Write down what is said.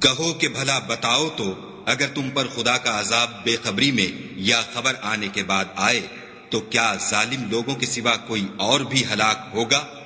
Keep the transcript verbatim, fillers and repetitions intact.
कहो कि भला बताओ तो, अगर तुम पर खुदा का अजाब बेखबरी में या खबर आने के बाद आए तो क्या जालिम लोगों के सिवा कोई और भी हलाक होगा?